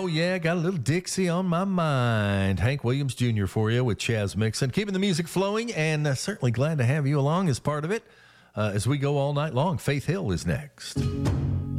yeah, got a little Dixie on my mind. Hank Williams Jr. for you with Chaz Mixon. Keeping the music flowing, and certainly glad to have you along as part of it as we go all night long. Faith Hill is next.